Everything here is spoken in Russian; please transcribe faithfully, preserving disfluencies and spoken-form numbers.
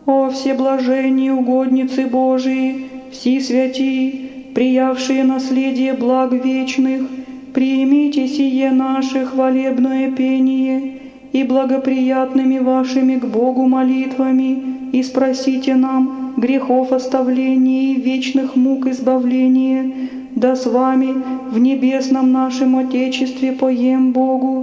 О всеблаженные угодницы Божии, все святии, приявшие наследие благ вечных, примите сие наше хвалебное пение и благоприятными вашими к Богу молитвами, и спросите нам грехов оставления и вечных мук избавления, да с вами в небесном нашем Отечестве поем Богу